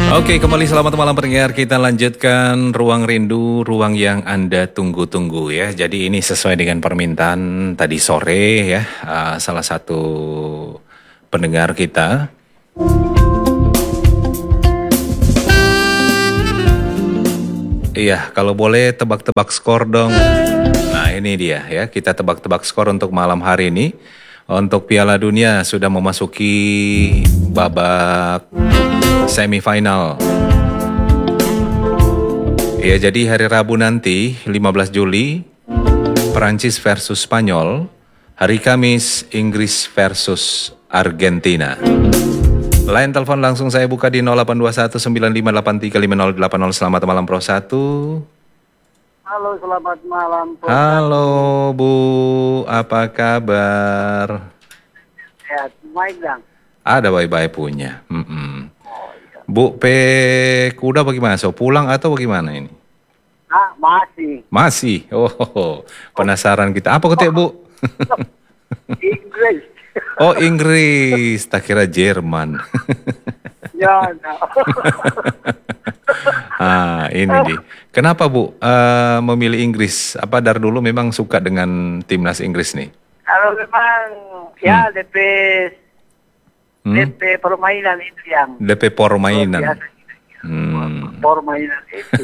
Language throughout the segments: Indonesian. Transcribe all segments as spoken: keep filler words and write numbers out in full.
Oke, kembali selamat malam pendengar. Kita lanjutkan Ruang Rindu, ruang yang Anda tunggu-tunggu ya. Jadi ini sesuai dengan permintaan tadi sore ya, uh, salah satu pendengar kita. Iya, kalau boleh tebak-tebak skor dong. Nah ini dia ya, kita tebak-tebak skor untuk malam hari ini. Untuk Piala Dunia sudah memasuki babak semifinal. Ya, jadi hari Rabu nanti lima belas Juli Perancis versus Spanyol, hari Kamis Inggris versus Argentina. Line telepon langsung saya buka di nol delapan dua satu sembilan lima delapan tiga lima nol delapan nol. Selamat malam Pro satu. Halo, selamat malam Pro Halo Bu, apa kabar? Sehat, baik dong. Ada baik-baik punya. Mm-mm. Oh, iya. Bu, P kuda bagaimana? So pulang atau bagaimana ini? Ah, masih. Masih. Oh, penasaran kita. Apa ketik Bu? Inggris. Oh, Inggris. Tak kira Jerman. Ya, no. Ah, ini nih. Kenapa Bu uh, memilih Inggris? Apa dari dulu memang suka dengan timnas Inggris nih? Kalau memang ya Hmm. D P Hmm? D P permainan itu yang D P permainan. luar biasa. Hmm. Permainan itu.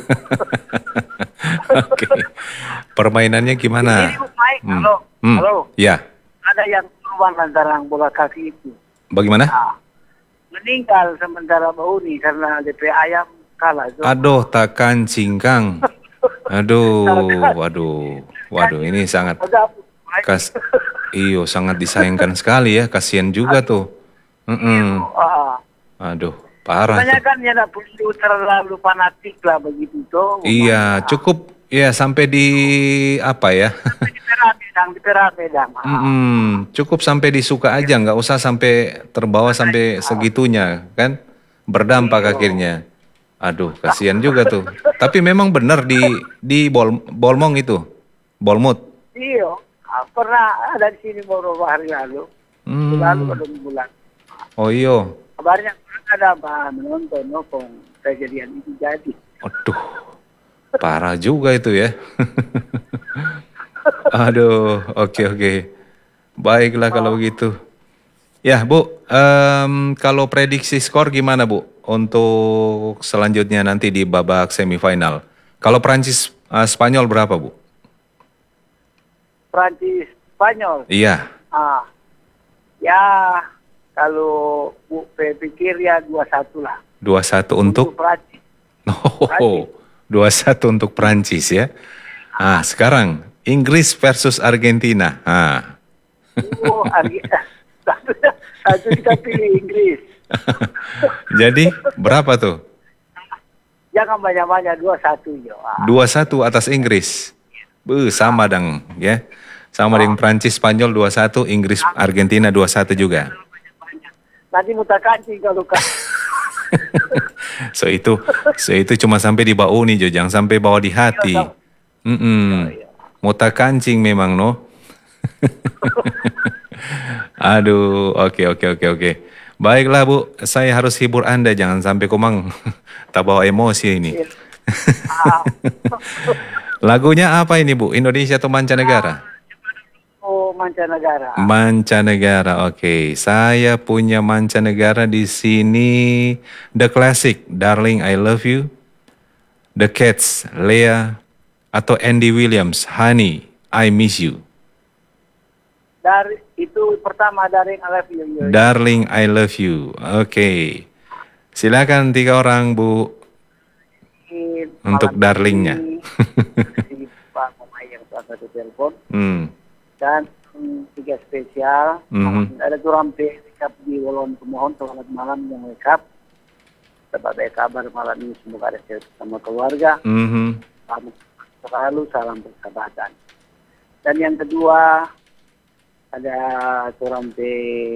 Oke. Permainannya gimana? Ini baik. Hmm. Halo, Hmm. halo. Ya. Ada yang korban antara bola kaki itu. Bagaimana? Nah, meninggal sementara Bauni karena D P ayam kalah. So, Aduh, tak kancing Kang. Aduh, waduh, waduh, ini sangat Ada baik. kas, iyo sangat disayangkan sekali ya, kasihan juga tuh. Mm-mm. Ah. Aduh, parah Makanya tuh. kan ya tidak perlu terlalu fanatik lah begitu tuh. Iya, cukup ya sampai di apa ya? Di Perame dang, di Perame dang. Mm-mm. Cukup sampai disuka aja, nggak usah sampai terbawa sampai segitunya, kan? Berdampak akhirnya. Aduh, kasihan juga tuh. Tapi memang benar di di Bol, Bolmong itu, Bolmut. Iya, ah, pernah ada di sini beberapa hari lalu. Hmm. Lalu pada bulan. Oh iyo, Kabarnya ada apa menonton nopong kejadian itu jadi. aduh, parah juga itu ya. Aduh, oke oke, baiklah kalau begitu. Ya Bu, em, kalau prediksi skor gimana Bu untuk selanjutnya nanti di babak semifinal? Kalau Prancis eh, Spanyol berapa Bu? Prancis, Spanyol. Iya, Ah, ya kalau Bu P pikir ya dua satu lah. dua satu untuk Prancis. oh, dua satu untuk Prancis ya. Ah, sekarang Inggris versus Argentina. Ah. Oh, Argi- satu, satu kita pilih Inggris. Jadi berapa tuh? Jangan banyak-banyak dua satu ya. dua satu atas Inggris. Beuh, sama dong ya. Sama dengan Prancis Spanyol dua satu, Inggris Argentina dua satu juga. Nanti muta kancing kalau kan. So itu so itu cuma sampai di bau nih Jo, jangan sampai bawa di hati. Mm-mm. Muta kancing memang no. Aduh, oke oke oke oke. Baiklah Bu, saya harus hibur Anda, jangan sampai komang tak bawa emosi ini. Lagunya apa ini Bu? Indonesia atau mancanegara? Oh, mancanegara. Mancanegara, oke. Saya punya mancanegara di sini. The Classic, Darling I Love You. The Cats, Lea. Atau Andy Williams, Honey, I Miss You. Dari itu pertama dari Alef Yoyo. Darling I Love You, oke. Silakan tiga orang Bu untuk darlingnya. Si Pak Mamai yang satu telepon. Hmm. Dan mm, tiga spesial. Mhm. Ada Turampe Rekap di Wolon Pemohon. Selamat malam yang lengkap. Sebagai kabar malam ini semoga ada sehat sama keluarga. Mhm. Kamu selalu salam persahabatan. Dan yang kedua ada Turampe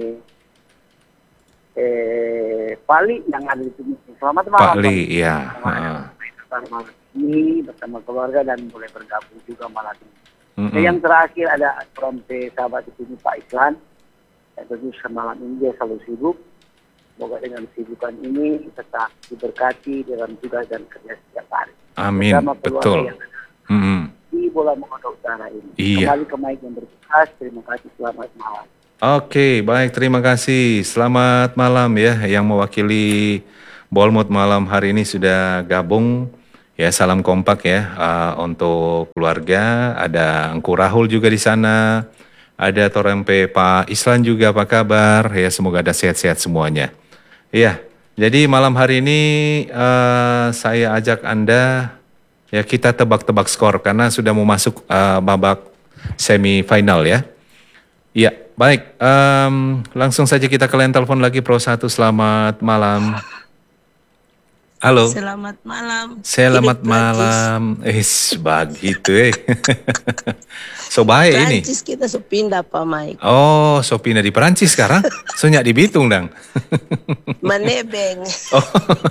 eh, Pali yang ada di sini. Selamat malam. Pak Li, ya. Selamat malam ini bersama keluarga dan boleh bergabung juga malam ini. Mm-mm. Dan yang terakhir ada Turampe sahabat di sini Pak Iklan. Dan tentu semalam ini dia selalu sibuk. semoga dengan kesibukan ini tetap diberkati dalam tugas dan kerja setiap hari. Amin, Bersama keluarga betul. yang ada Hmm. di Bola Mongondo Utara ini. Iya. Kembali ke Mike yang bertugas. Terima kasih, selamat malam. Oke, baik, terima kasih. Selamat malam ya, yang mewakili Bolmut malam hari ini sudah gabung. Ya, salam kompak ya uh, untuk keluarga. Ada Engku Rahul juga di sana. Ada Torempe Pak Islan juga, apa kabar? Ya, semoga ada sehat-sehat semuanya. Iya, jadi malam hari ini uh, saya ajak Anda, ya kita tebak-tebak skor karena sudah mau masuk uh, babak semifinal ya. Iya, baik. Um, langsung saja kita ke line telepon lagi Pro satu. Selamat malam. Halo. Selamat malam. Selamat Ini malam. Eh, begitu eh. So baik ini. Prancis kita so pindah Pak Mike. Oh, so pindah di Perancis sekarang. So nyak di Bitung dang. Menebeng. Oh.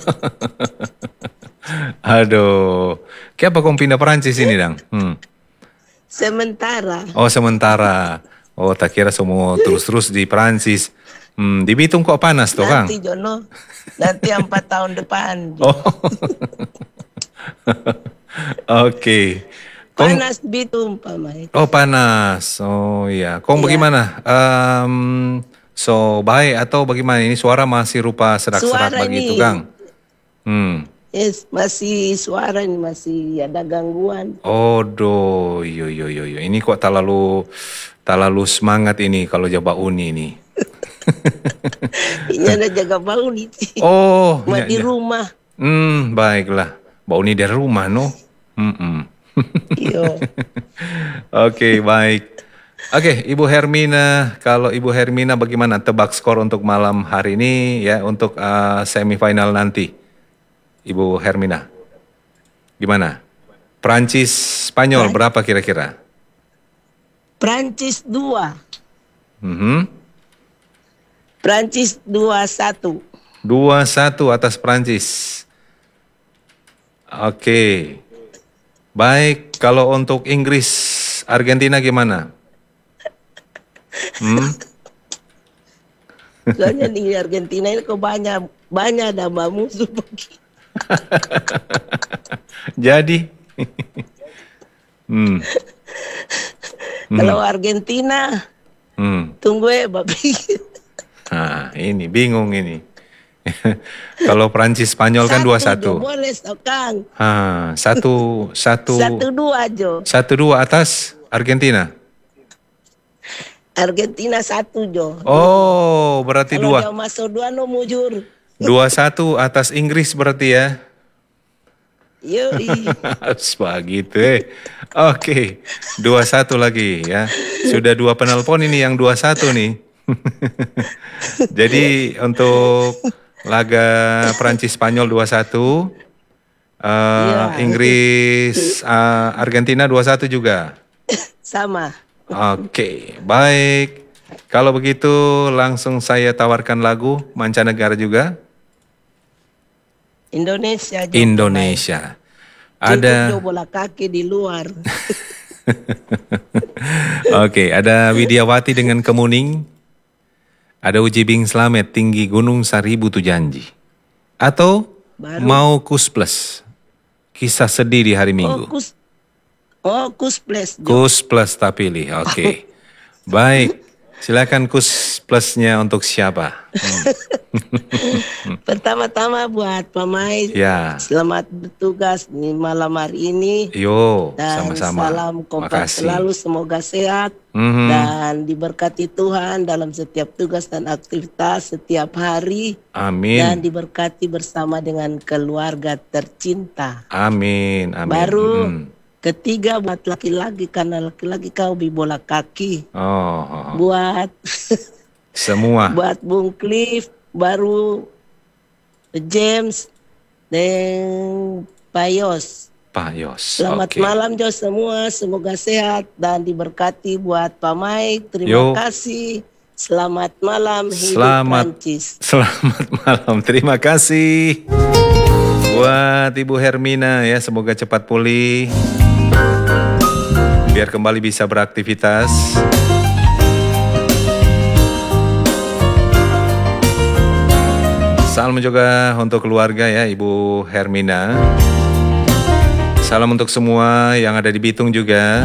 Aduh. Kenapa kau pindah Perancis ini dang? Hmm. Sementara. Oh, sementara. Oh, tak kira semua terus-terus di Perancis. Hmm, di Bitung kok panas tuh, Kang? Nanti Jono. Nanti empat tahun depan. Oh. Oke. Kong- Panas Bitung Pak Mike. Oh, panas. Oh, iya. Kong Iya. bagaimana? Um, so, baik atau bagaimana? Ini suara masih rupa serak-serak Suara begitu, ini. Kang? Hmm. Yes, masih suara ini masih ada gangguan. Oh, do. Yo, yo, yo, yo. Ini kok terlalu terlalu semangat ini kalau jawab uni ini. Ini ada jaga bau nih. Oh, Cuma ya, di ya. rumah. Hmm, baiklah. Bau ini dari rumah, no? Mm-mm. Yo. Oke, baik. Oke, Ibu Hermina, kalau Ibu Hermina bagaimana tebak skor untuk malam hari ini ya untuk uh, semifinal nanti? Ibu Hermina. Gimana? Prancis Spanyol Pran- berapa kira-kira? Prancis dua. Mhm. Prancis dua satu. dua satu atas Prancis. Oke. Baik, kalau untuk Inggris Argentina gimana? Hmm? Soalnya di Argentina ini kok banyak banyak ada musuh begitu. Jadi hmm. Kalau Argentina Hmm. tunggu ya babi. Nah, ini bingung ini. Kalau Prancis Spanyol kan dua satu. Boleh so, Kang. Ah, satu satu Satu dua Jo. satu dua atas Argentina. Argentina satu Jo. Oh, berarti Kalau dua dia masuk dua no mujur. dua satu atas Inggris berarti ya. Yoi. Harus begitu eh. Oke, dua satu lagi ya. Sudah dua penelpon ini yang dua satu nih. Jadi untuk laga Prancis Spanyol dua satu, uh, Iya. Inggris uh, Argentina dua satu juga. Sama. Oke, baik. Kalau begitu langsung saya tawarkan lagu mancanegara juga. Indonesia Jo. Indonesia. Ada Ada bola kaki di luar. Oke, ada Widiawati dengan Kemuning. Ada Uji Bing Slamet Tinggi Gunung Seribu Tu Janji. Atau Baru. mau Kus Plus. Kisah sedih di hari Oh Minggu. kus. Oh kus plus Jo. Kus Plus tak pilih. Oke. Baik. Silakan Kus Plusnya untuk siapa? Hmm. Pertama-tama buat pemain. Ya. Selamat bertugas di malam hari ini. Yo, Dan sama-sama. salam kompak Makasih. selalu, semoga sehat Mhm. dan diberkati Tuhan dalam setiap tugas dan aktivitas setiap hari dan Amin. diberkati bersama dengan keluarga tercinta. Amin. Amin. Baru Hmm. ketiga buat laki-laki karena laki-laki kau bi bola kaki. Oh, oh, oh. Buat Semua. buat Bung Cliff, baru James dan Payos. Pak Yos. Selamat Oke. malam Jo semua, semoga sehat dan diberkati buat Pak Mike. Terima Yo. kasih. Selamat malam, hidup Selamat. Prancis. Selamat malam. Terima kasih. Buat Ibu Hermina ya, semoga cepat pulih. Biar kembali bisa beraktivitas. Salam juga untuk keluarga ya, Ibu Hermina. Salam untuk semua yang ada di Bitung juga.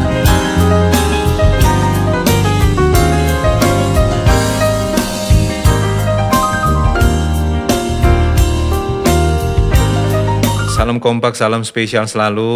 Salam kompak, salam spesial selalu